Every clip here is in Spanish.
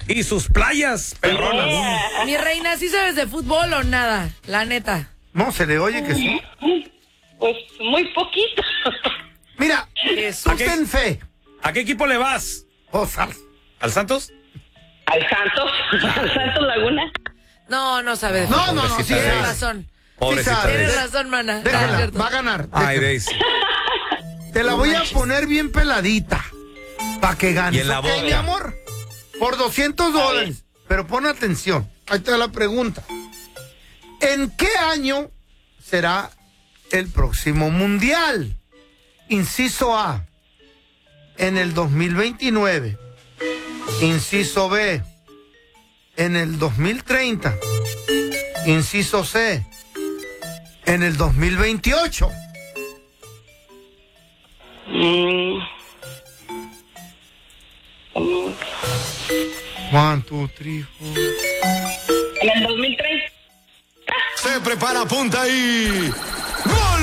y sus playas perronas. Mi reina, ¿sí sabes de fútbol o nada? La neta. No, se le oye que sí. Pues muy poquito. Mira, Jesús. ten fe. ¿A qué equipo le vas? Cosas. ¿Al Santos? Al Santos Laguna. No sabe de No, fútbol. no, sí, Tienes sí. razón. Pobrecita sabe. Tienes Daisy. razón, mana. Déjala, Es cierto. va a ganar. Ay, Déjala. Daisy. Te la voy a poner bien peladita. Para que ganes. Y en la ¿Ok, boca. mi amor? Por $200. Pero pon atención. Ahí te da la pregunta. ¿En qué año será el próximo mundial? Inciso A, en el 2029. Inciso B, en el 2030. Inciso C, en el 2028. One, two, three, four. En el 2030. Se prepara, apunta ahí. ¡Gol!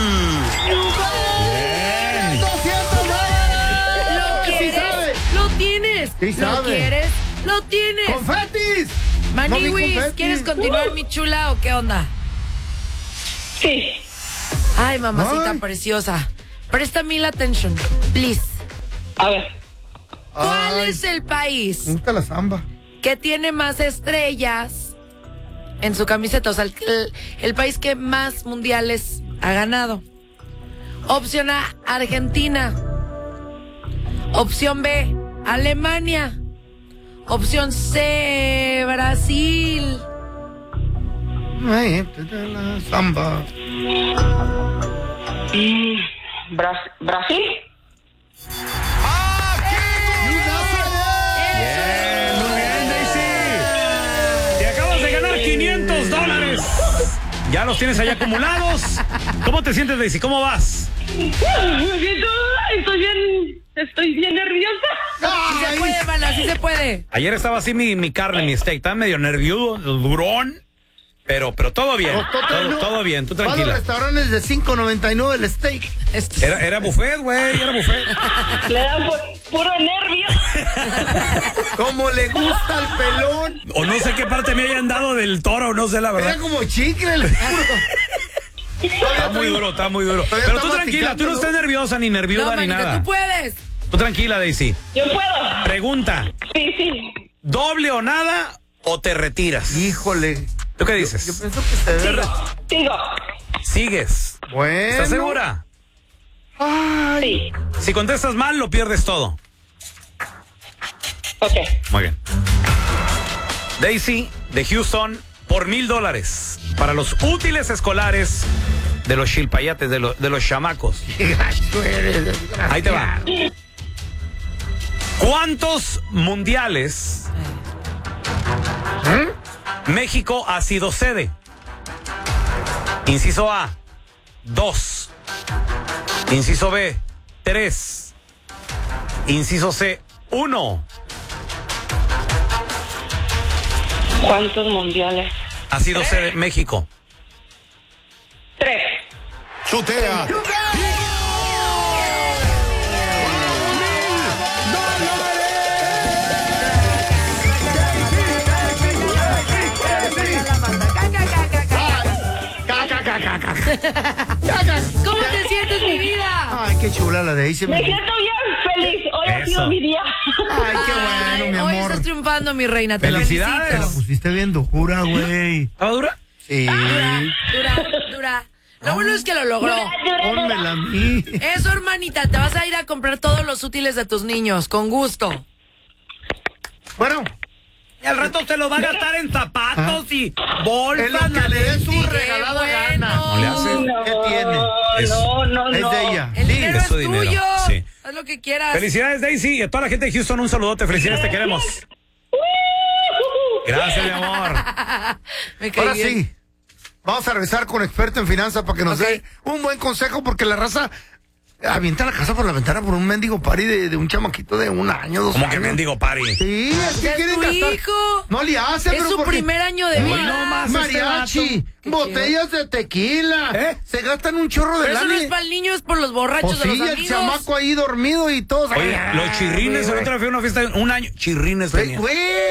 ¿Lo Sí quieres? sabe. Lo tienes. Sí ¿Lo sabe. quieres? Lo tienes. ¡Confetis! Maniwis, confetis. ¿quieres continuar, mi chula, o qué onda? Sí. Ay, mamacita Ay. preciosa. Préstame la atención, please. A ver. ¿Cuál Ay, es el país me gusta la samba. que tiene más estrellas en su camiseta? O sea, el país que más mundiales ha ganado. Opción A, Argentina. Opción B, Alemania. Opción C, Brasil. Ay, la samba. Brasil. Bien, muy bien, Daisy. Te acabas de ganar $500. Ya los tienes allá acumulados. ¿Cómo te sientes, Daisy? ¿Cómo vas? Estoy bien nerviosa. Sí se puede, mana, sí se puede. Ayer estaba así mi carne, mi steak. Estaba medio nervioso, durón. Pero todo bien. Todo bien, tú Va a los tranquila. restaurantes de $5.99 el steak. Era buffet, güey, era buffet. Le da puro nervio. Como le gusta al pelón. O no sé qué parte me hayan dado del toro, no sé la Era verdad. como chicle el Está muy duro, está muy duro. Todavía Pero está tú tranquila, tú no masticando, estés nerviosa ni nerviosa No, ni manita, nada. tú puedes. Tú tranquila, Daisy. Yo puedo. Pregunta, Sí. ¿doble o nada o te retiras? Híjole. ¿Tú qué Yo dices? pienso que se debe. Sigo. Sigues. Bueno. ¿Estás segura? Ay. Sí. Si contestas mal, lo pierdes todo. Ok. Muy bien. Daisy, de Houston, por $1,000 para los útiles escolares de los chilpayates, de los chamacos. Qué gacho eres, desgraciado. Ahí te va. ¿Cuántos mundiales México ha sido sede? Inciso A, 2. Inciso B, 3. Inciso C, 1. ¿Cuántos mundiales? Ha sido sede México. 3. Chutea. ¿Cómo te sientes, mi vida? Ay, qué chula la de Daisy. Me siento bien feliz. Hoy ha sido Eso. mi día. Ay, qué bueno, mi Hoy amor. estás triunfando, mi reina. Te Felicidades. Te la felicito. pusiste bien dura, güey. ¿Estaba dura? Sí. Dura. Lo bueno es que lo logró. Pónmela a mí. Eso, hermanita, te vas a ir a comprar todos los útiles de tus niños, con gusto. Bueno, Y al rato se lo va a gastar en zapatos y es bolsas. lo que le dé su Qué regalada bueno. gana. No le hace. ¿Qué tiene? No. Es de ella. El dinero es es su dinero, tuyo. sí. Haz lo que quieras. Felicidades, Daisy. Y a toda la gente de Houston, un saludote. Felicidades, te queremos. Gracias, mi amor. Me caí Ahora bien. sí. Vamos a regresar con experto en finanzas para que nos Ok. dé un buen consejo, porque la raza avienta la casa por la ventana por un mendigo party de un chamaquito de 1 año, 2 Como años. que mendigo party. Sí, es que Es quieren tu gastar. hijo. No le hace, Es pero su porque- primer año de Hoy vida. no más. Mariachi, Qué botellas de tequila. Se gastan un chorro de Pero eso no lana. es para el niño, es por los borrachos Pues de sí, los el amigos. chamaco ahí dormido y todos. Oye, los chirrines, el otro día fui a una fiesta de 1 año. Chirrines tenía. Güey.